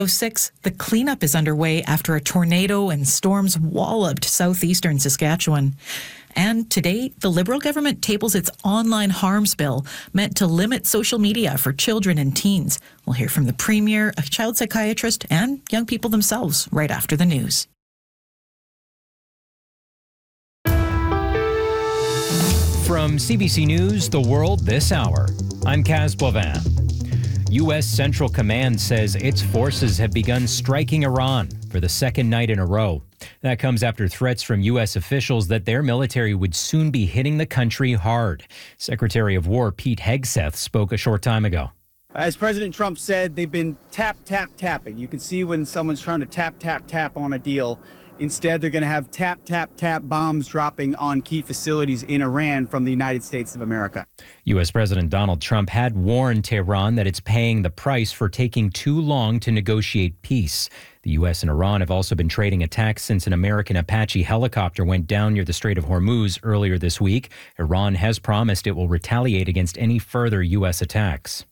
6, the cleanup is underway after a tornado and storms walloped southeastern Saskatchewan. And today, the Liberal government tables its online harms bill meant to limit social media for children and teens. We'll hear from the Premier, a child psychiatrist, and young people themselves right after the news. From CBC News, The World This Hour, I'm Kaz Boivin. U.S. Central Command says its forces have begun striking Iran for the second night in a row. That comes after threats from U.S. officials that their military would soon be hitting the country hard. Secretary of War Pete Hegseth spoke a short time ago. As President Trump said, they've been tapping. You can see when someone's trying to tap on a deal. Instead, they're going to have tap bombs dropping on key facilities in Iran from the United States of America. U.S. President Donald Trump had warned Tehran that it's paying the price for taking too long to negotiate peace. The U.S. and Iran have also been trading attacks since an American Apache helicopter went down near the Strait of Hormuz earlier this week. Iran has promised it will retaliate against any further U.S. attacks.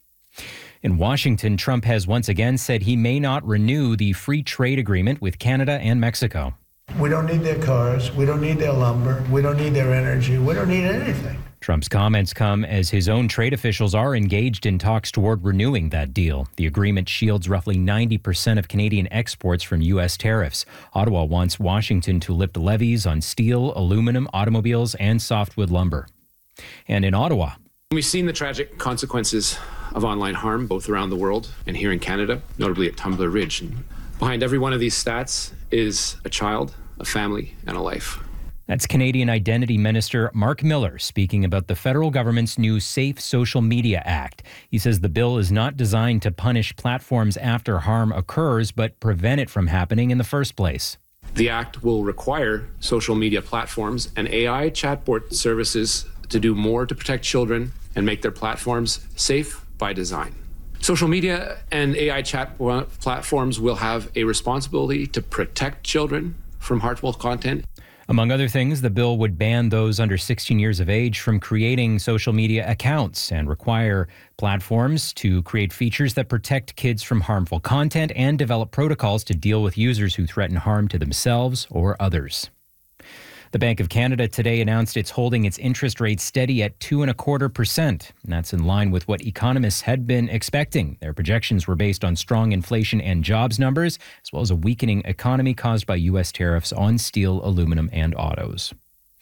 In Washington, Trump has once again said he may not renew the free trade agreement with Canada and Mexico. We don't need their cars. We don't need their lumber. We don't need their energy. We don't need anything. Trump's comments come as his own trade officials are engaged in talks toward renewing that deal. The agreement shields roughly 90% of Canadian exports from U.S. tariffs. Ottawa wants Washington to lift levies on steel, aluminum, automobiles, and softwood lumber. And in Ottawa, we've seen the tragic consequences of online harm, both around the world and here in Canada, notably at Tumbler Ridge. And behind every one of these stats is a child, a family, and a life. That's Canadian Identity Minister Mark Miller speaking about the federal government's new Safe Social Media Act. He says the bill is not designed to punish platforms after harm occurs, but prevent it from happening in the first place. The act will require social media platforms and AI chatbot services to do more to protect children and make their platforms safe by design. Social media and AI chat platforms will have a responsibility to protect children from harmful content. Among other things, the bill would ban those under 16 years of age from creating social media accounts and require platforms to create features that protect kids from harmful content and develop protocols to deal with users who threaten harm to themselves or others. The Bank of Canada today announced it's holding its interest rate steady at 2.25%. And that's in line with what economists had been expecting. Their projections were based on strong inflation and jobs numbers, as well as a weakening economy caused by U.S. tariffs on steel, aluminum, and autos.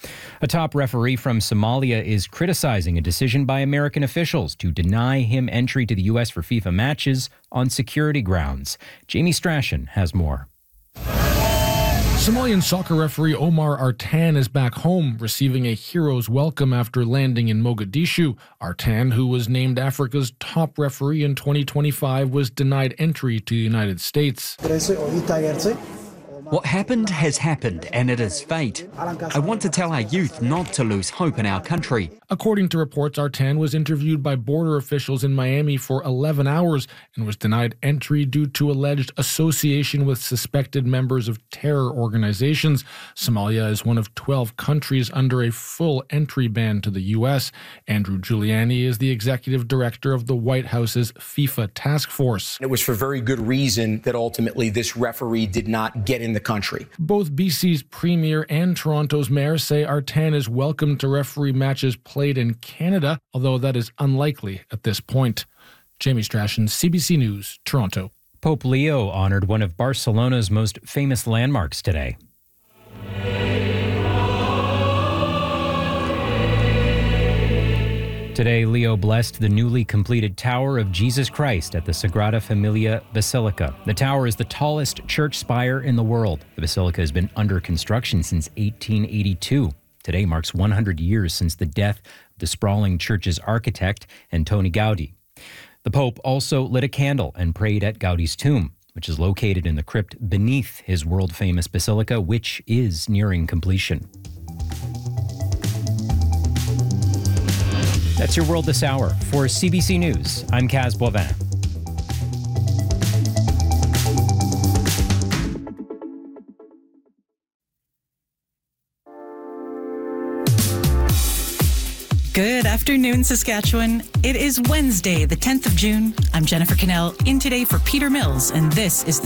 A top referee from Somalia is criticizing a decision by American officials to deny him entry to the U.S. for FIFA matches on security grounds. Jamie Strachan has more. Somalian soccer referee Omar Artan is back home, receiving a hero's welcome after landing in Mogadishu. Artan, who was named Africa's top referee in 2025, was denied entry to the United States. What happened has happened, and it is fate. I want to tell our youth not to lose hope in our country. According to reports, Artan was interviewed by border officials in Miami for 11 hours and was denied entry due to alleged association with suspected members of terror organizations. Somalia is one of 12 countries under a full entry ban to the U.S. Andrew Giuliani is the executive director of the White House's FIFA task force. It was for very good reason that ultimately this referee did not get in the country. Both BC's premier and Toronto's mayor say Artan is welcome to referee matches played in Canada, although that is unlikely at this point. Jamie Strachan, CBC News, Toronto. Pope Leo honored one of Barcelona's most famous landmarks today. Today, Leo blessed the newly completed Tower of Jesus Christ at the Sagrada Familia Basilica. The tower is the tallest church spire in the world. The basilica has been under construction since 1882. Today marks 100 years since the death of the sprawling church's architect, Antoni Gaudi. The Pope also lit a candle and prayed at Gaudi's tomb, which is located in the crypt beneath his world-famous basilica, which is nearing completion. That's your World This Hour. For CBC News, I'm Kaz Boivin. Good afternoon, Saskatchewan. It is Wednesday, the 10th of June. I'm Jennifer Cannell, in today for Peter Mills, and this is the